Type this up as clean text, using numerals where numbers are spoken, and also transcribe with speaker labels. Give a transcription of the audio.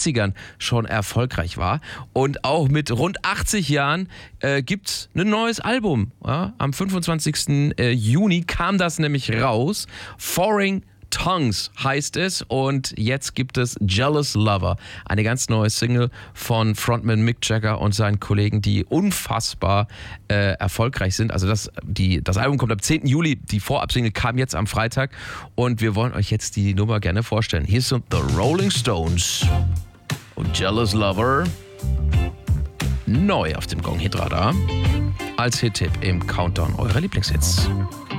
Speaker 1: 80ern schon erfolgreich war. Und auch mit rund 80 Jahren gibt's ein neues Album. Ja? Am 25. Juni kam das nämlich raus. Foreign Tongues heißt es, und jetzt gibt es Jealous Lover, eine ganz neue Single von Frontman Mick Jagger und seinen Kollegen, die unfassbar erfolgreich sind. Also das Album kommt am 10. Juli, die Vorabsingle kam jetzt am Freitag und wir wollen euch jetzt die Nummer gerne vorstellen. Hier sind The Rolling Stones und Jealous Lover, neu auf dem Gong Hit Radar, als Hit-Tipp im Countdown eurer Lieblingshits.